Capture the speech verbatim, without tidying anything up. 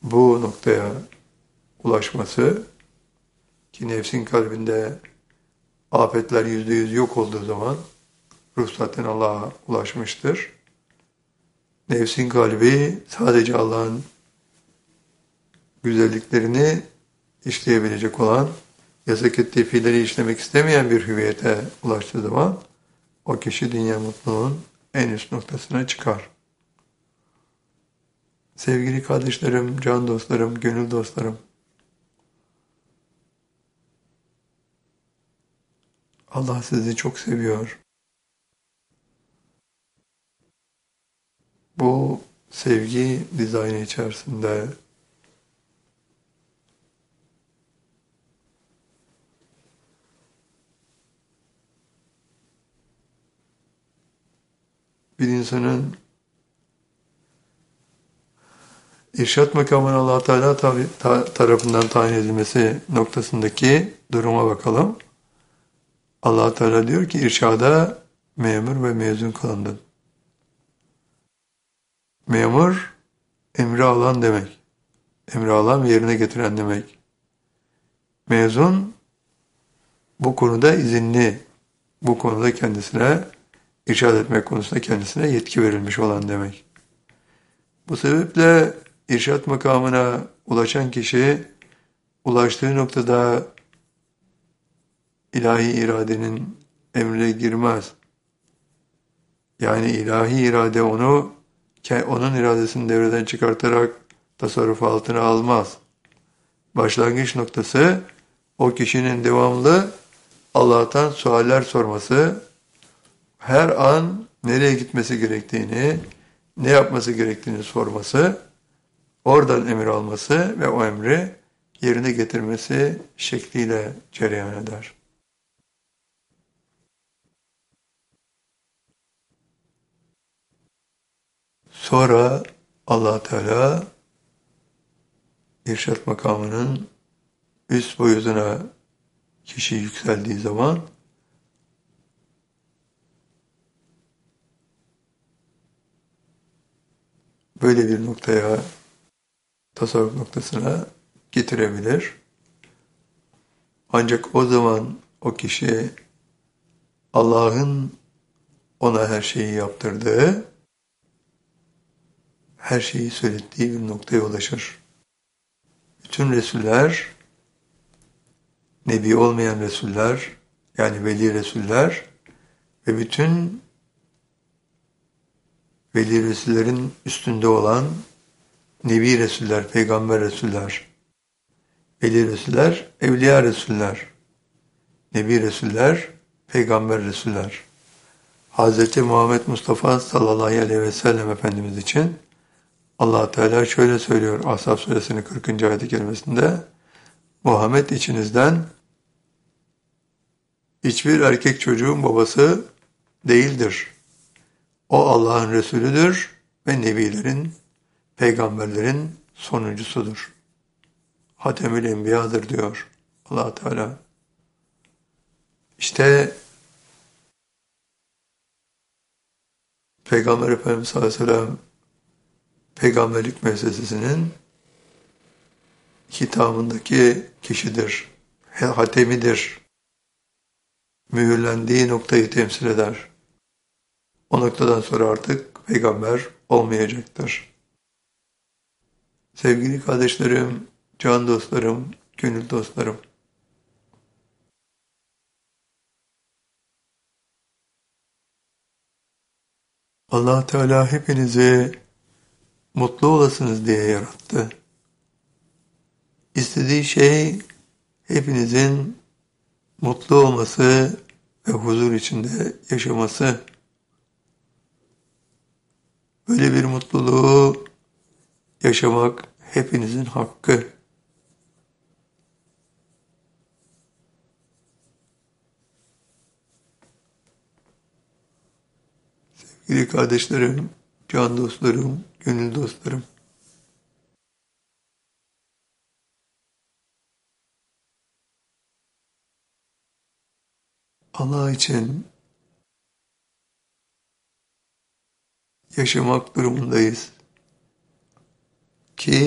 bu noktaya ulaşması, ki nefsin kalbinde afetler yüzde yüz yok olduğu zaman ruh zaten Allah'a ulaşmıştır. Nefsin kalbi sadece Allah'ın güzelliklerini işleyebilecek olan, yasak ettiği fiilleri işlemek istemeyen bir hüviyete ulaştığı zaman o kişi dünya mutluluğun en üst noktasına çıkar. Sevgili kardeşlerim, can dostlarım, gönül dostlarım, Allah sizi çok seviyor. Bu sevgi dizaynı içerisinde bir insanın irşat makamına Allah Teala tarafından tayin edilmesi noktasındaki duruma bakalım. Allah Teala diyor ki irşada memur ve mezun kılındın. Memur emri alan demek. Emri alan ve yerine getiren demek. Mezun bu konuda izinli, bu konuda kendisine irşad etmek konusunda kendisine yetki verilmiş olan demek. Bu sebeple irşat makamına ulaşan kişi ulaştığı noktada ilahi iradenin emrine girmez. Yani ilahi irade onu onun iradesini devreden çıkartarak tasarruf altına almaz. Başlangıç noktası o kişinin devamlı Allah'tan sualler sorması, her an nereye gitmesi gerektiğini, ne yapması gerektiğini sorması, oradan emir alması ve o emri yerine getirmesi şekliyle cereyan eder. Sonra Allah Teala irşat makamının üst boyutuna kişi yükseldiği zaman böyle bir noktaya, tasavvuf noktasına getirebilir. Ancak o zaman o kişi Allah'ın ona her şeyi yaptırdığı, her şeyi söylettiği bir noktaya ulaşır. Bütün Resuller, Nebi olmayan Resuller, yani Veli Resuller ve bütün Veli Resullerin üstünde olan Nebi Resuller, Peygamber Resuller, Veli Resuller, Evliya Resuller, Nebi Resuller, Peygamber Resuller. Hazreti Muhammed Mustafa sallallahu aleyhi ve sellem Efendimiz için Allah Teala şöyle söylüyor Ahzab suresinin kırkıncı ayet-i kerimesinde: Muhammed içinizden hiçbir erkek çocuğun babası değildir. O Allah'ın Resulüdür ve Nebilerin, Peygamberlerin sonuncusudur. Hatemül Enbiya'dır diyor Allah Teala. İşte Peygamber Efendimiz sallallahu aleyhi ve sellem peygamberlik müessesesinin hitamındaki kişidir, hatemidir. Mühürlendiği noktayı temsil eder. O noktadan sonra artık peygamber olmayacaktır. Sevgili kardeşlerim, can dostlarım, gönül dostlarım, Allah Teala hepinizi mutlu olasınız diye yarattı. İstediği şey hepinizin mutlu olması ve huzur içinde yaşaması. Böyle bir mutluluğu yaşamak hepinizin hakkı. Sevgili kardeşlerim, can dostlarım, gönül dostlarım, Allah için yaşamak durumundayız ki